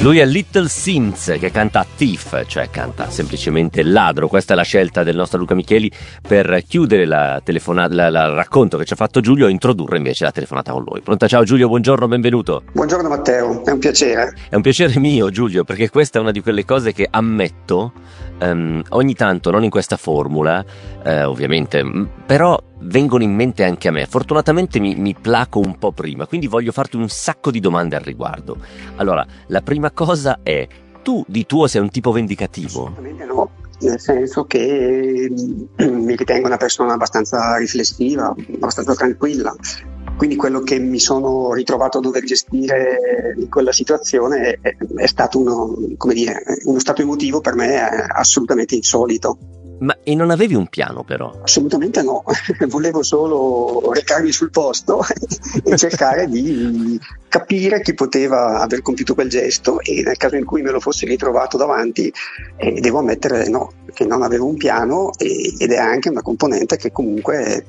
Lui è Little Sims, che canta Thief, cioè canta semplicemente ladro. Questa è la scelta del nostro Luca Micheli per chiudere la telefonata, il racconto che ci ha fatto Giulio, e introdurre invece la telefonata con lui. Pronta? Ciao Giulio, buongiorno, benvenuto. Buongiorno Matteo, è un piacere. È un piacere mio, Giulio, perché questa è una di quelle cose che ammetto ogni tanto, non in questa formula, ovviamente, però vengono in mente anche a me. Fortunatamente mi placo un po' prima, quindi voglio farti un sacco di domande al riguardo. Allora, la prima cosa è: tu di tuo sei un tipo vendicativo? Assolutamente no, nel senso che mi ritengo una persona abbastanza riflessiva, abbastanza tranquilla. Quindi quello che mi sono ritrovato a dover gestire in quella situazione è stato uno stato emotivo per me assolutamente insolito. E non avevi un piano, però? Assolutamente no, volevo solo recarmi sul posto e cercare di capire chi poteva aver compiuto quel gesto, e nel caso in cui me lo fossi ritrovato davanti devo ammettere no, che non avevo un piano, ed è anche una componente che comunque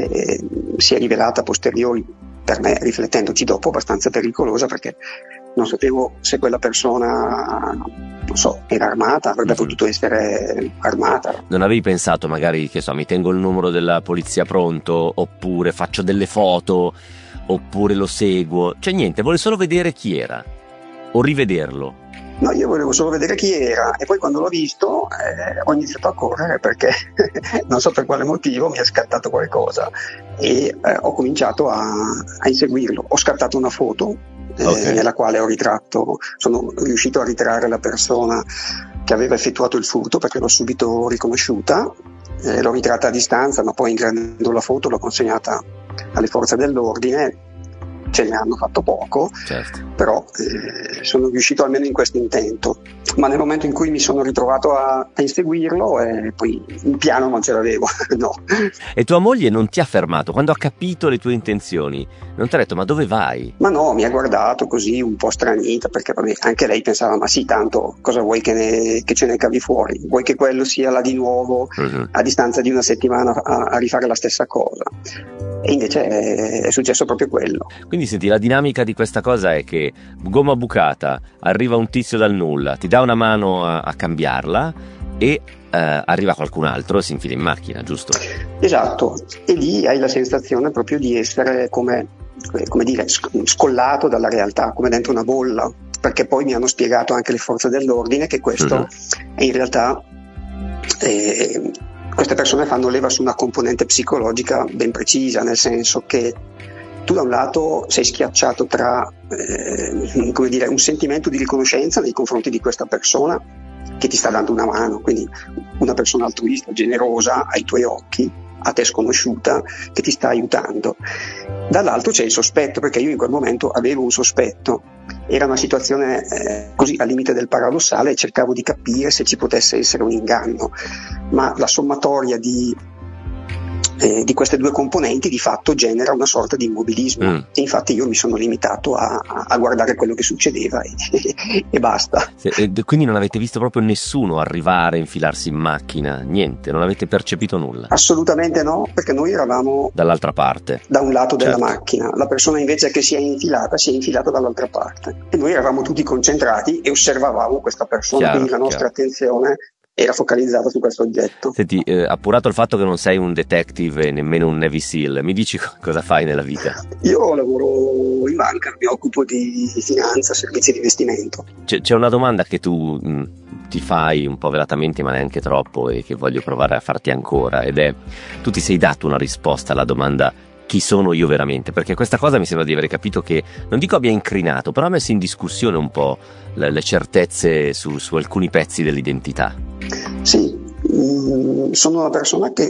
si è rivelata a posteriori per me, riflettendoci dopo, abbastanza pericolosa, perché non sapevo se quella persona, non so, era armata, avrebbe potuto essere armata. Non avevi pensato magari, che so, mi tengo il numero della polizia pronto, oppure faccio delle foto, oppure lo seguo? Cioè niente, volevo solo vedere chi era, o rivederlo. No, io volevo solo vedere chi era, e poi quando l'ho visto ho iniziato a correre, perché non so per quale motivo mi è scattato qualcosa, e ho cominciato a inseguirlo. Ho scattato una foto nella quale sono riuscito a ritrarre la persona che aveva effettuato il furto, perché l'ho subito riconosciuta, l'ho ritratta a distanza, ma poi ingrandendo la foto l'ho consegnata alle forze dell'ordine. Ce ne hanno fatto poco, certo. Però sono riuscito almeno in questo intento. Ma nel momento in cui mi sono ritrovato a inseguirlo, poi un piano non ce l'avevo, no. E tua moglie non ti ha fermato? Quando ha capito le tue intenzioni, non ti ha detto: ma dove vai? Ma no, mi ha guardato così un po' stranita, perché anche lei pensava: ma sì, tanto cosa vuoi che ce ne cavi fuori? Vuoi che quello sia là di nuovo a distanza di una settimana a rifare la stessa cosa? E invece è successo proprio quello. Quindi senti, la dinamica di questa cosa è che gomma bucata, arriva un tizio dal nulla, ti dà una mano a cambiarla, e arriva qualcun altro e si infila in macchina, giusto? Esatto, e lì hai la sensazione proprio di essere come dire, scollato dalla realtà, come dentro una bolla, perché poi mi hanno spiegato anche le forze dell'ordine che questo è in realtà queste persone fanno leva su una componente psicologica ben precisa, nel senso che tu da un lato sei schiacciato tra un sentimento di riconoscenza nei confronti di questa persona che ti sta dando una mano, quindi una persona altruista, generosa ai tuoi occhi, a te sconosciuta, che ti sta aiutando. Dall'altro c'è il sospetto, perché io in quel momento avevo un sospetto, era una situazione così al limite del paradossale, e cercavo di capire se ci potesse essere un inganno, ma la sommatoria di queste due componenti di fatto genera una sorta di immobilismo, e infatti io mi sono limitato a guardare quello che succedeva e basta. Quindi non avete visto proprio nessuno arrivare, infilarsi in macchina? Niente, non avete percepito nulla? Assolutamente no, perché noi eravamo dall'altra parte, da un lato della macchina, la persona invece che si è infilata dall'altra parte, e noi eravamo tutti concentrati e osservavamo questa persona, quindi la nostra attenzione era focalizzata su questo oggetto. Senti, appurato il fatto che non sei un detective e nemmeno un Navy SEAL, mi dici cosa fai nella vita? Io lavoro in banca, mi occupo di finanza, servizi di investimento. C'è una domanda che tu ti fai un po' velatamente, ma neanche troppo, e che voglio provare a farti ancora, ed è: tu ti sei dato una risposta alla domanda chi sono io veramente? Perché questa cosa mi sembra di aver capito che, non dico abbia incrinato, però ha messo in discussione un po' le certezze su alcuni pezzi dell'identità. Sì, sono una persona che